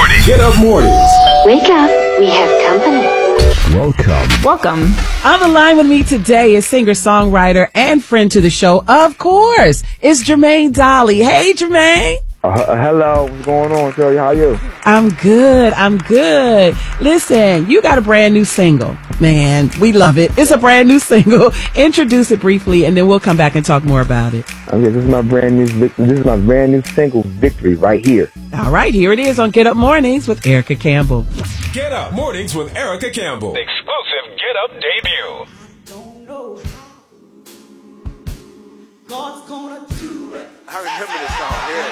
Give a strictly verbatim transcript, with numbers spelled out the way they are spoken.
mornings. Get up mornings. Wake up. We have company. Welcome. Welcome. On the line with me today is singer-songwriter and friend to the show, of course, is Jermaine Dolly. Hey, Jermaine. Uh, hello, what's going on, Shirley? How are you? I'm good. I'm good. Listen, you got a brand new single. Man, we love it. It's a brand new single. Introduce it briefly, and then we'll come back and talk more about it. Okay, this is my brand new. This is my brand new single, "Victory," right here. All right, here it is on Get Up Mornings with Erica Campbell. Get Up Mornings with Erica Campbell. The exclusive Get Up debut. Don't know how God's gonna do it. I remember this song, yeah.